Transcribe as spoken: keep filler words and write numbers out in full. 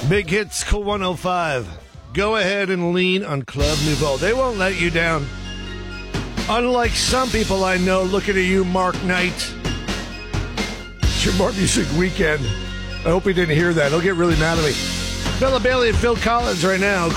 Big Hits, Cool one oh five. Go ahead and lean on Club Nouveau. They won't let you down. Unlike some people I know, looking at you, Mark Knight. It's your More Music Weekend. I hope he didn't hear that. He'll get really mad at me. Bella Bailey and Phil Collins right now.